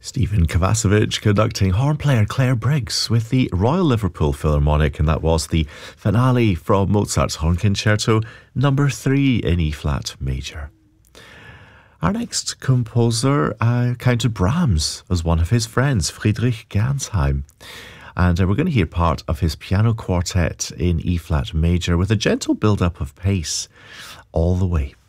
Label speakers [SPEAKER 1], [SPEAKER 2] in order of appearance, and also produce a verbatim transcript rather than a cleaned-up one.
[SPEAKER 1] Stephen Kovacevic conducting horn player Claire Briggs with the Royal Liverpool Philharmonic, and that was the finale from Mozart's Horn Concerto number three in E-flat major. Our next composer uh, counted Brahms as one of his friends, Friedrich Gernsheim. And uh, we're going to hear part of his piano quartet in E-flat major with a gentle build-up of pace all the way.